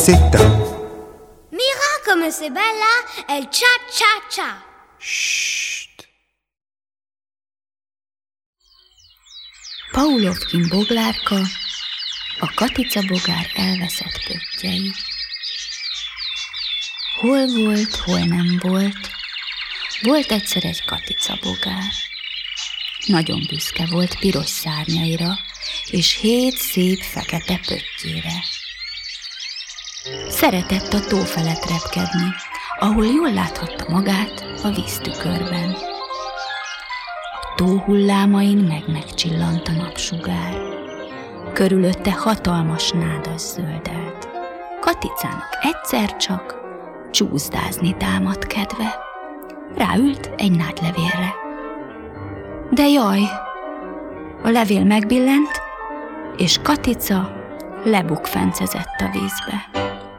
Rosetta. Mira come sei bella è il cha-cha-cha. Sst. Paulovkin boglárka, a Katica bogár elveszett pöttyei. Hol volt, hol nem volt, volt egyszer egy Katica bogár. Nagyon büszke volt piros szárnyaira, és 7 szép fekete pöttyére. Szeretett a tó felett repkedni, ahol jól láthatta magát a víztükörben. A tó hullámain megcsillant a napsugár. Körülötte hatalmas nádas zöldelt. Katicának egyszer csak csúszdázni támadt kedve. Ráült egy nádlevélre. De jaj! A levél megbillent, és Katica lebukfencezett a vízbe.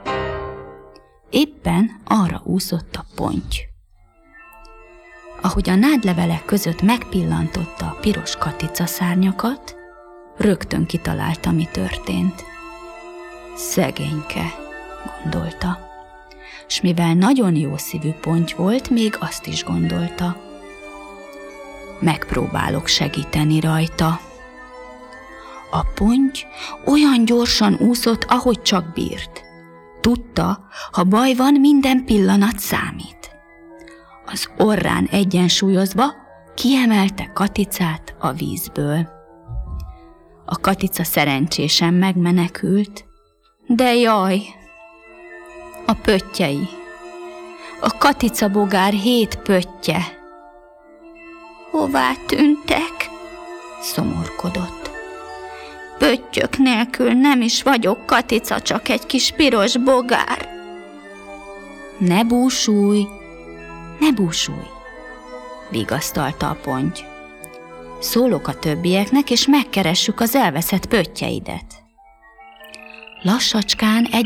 Éppen arra úszott a ponty. Ahogy a nádlevelek között megpillantotta a piros Katica szárnyakat, rögtön kitalálta, mi történt. Szegényke, gondolta. S mivel nagyon jó szívű ponty volt, még azt is gondolta. Megpróbálok segíteni rajta. A ponty olyan gyorsan úszott, ahogy csak bírt. Tudta, ha baj van, minden pillanat számít. Az orrán egyensúlyozva kiemelte Katicát a vízből. A Katica szerencsésen megmenekült, de jaj, a pöttyei, a Katica bogár 7 pöttye. Hová tűntek? Szomorkodott. Pöttyök nélkül nem is vagyok Katica, csak egy kis piros bogár. Ne búsulj, ne búsulj, vigasztalta a ponty. Szólok a többieknek, és megkeressük az elveszett pöttyeidet. Lassacskán